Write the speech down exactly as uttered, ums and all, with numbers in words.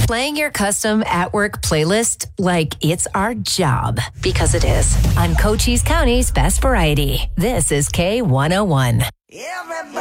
Playing your custom at-work playlist like it's our job. Because it is. On Cochise County's Best Variety. This is K one oh one. Everybody.